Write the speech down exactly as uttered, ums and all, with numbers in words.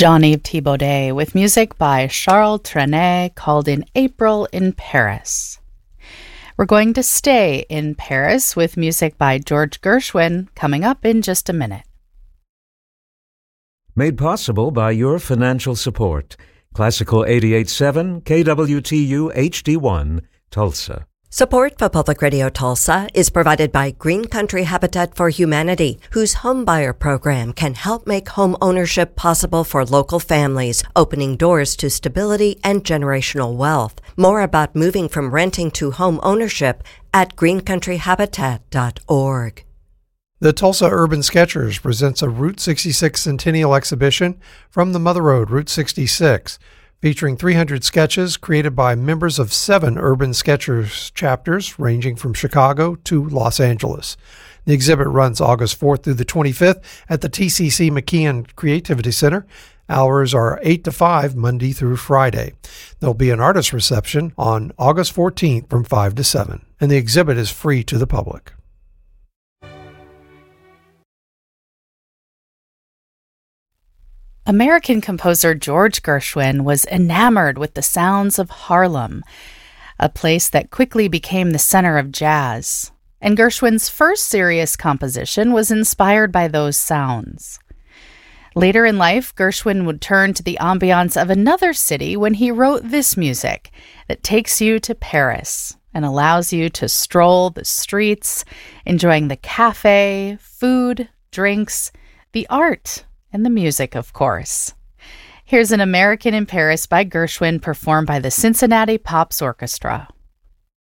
Jean-Yves Thibaudet with music by Charles Trenet called In April in Paris. We're going to stay in Paris with music by George Gershwin coming up in just a minute. Made possible by your financial support. Classical eighty-eight point seven, K W T U H D one, Tulsa. Support for Public Radio Tulsa is provided by Green Country Habitat for Humanity, whose homebuyer program can help make home ownership possible for local families, opening doors to stability and generational wealth. More about moving from renting to home ownership at green country habitat dot org. The Tulsa Urban Sketchers presents a Route sixty-six Centennial exhibition from the Mother Road, Route sixty-six. Featuring three hundred sketches created by members of seven Urban Sketchers chapters ranging from Chicago to Los Angeles. The exhibit runs August fourth through the twenty-fifth at the T C C McKeon Creativity Center. Hours are eight to five, Monday through Friday. There'll be an artist reception on August fourteenth from five to seven, and the exhibit is free to the public. American composer George Gershwin was enamored with the sounds of Harlem, a place that quickly became the center of jazz. And Gershwin's first serious composition was inspired by those sounds. Later in life, Gershwin would turn to the ambiance of another city when he wrote this music that takes you to Paris and allows you to stroll the streets, enjoying the cafe, food, drinks, the art, and the music, of course. Here's An American in Paris by Gershwin, performed by the Cincinnati Pops Orchestra.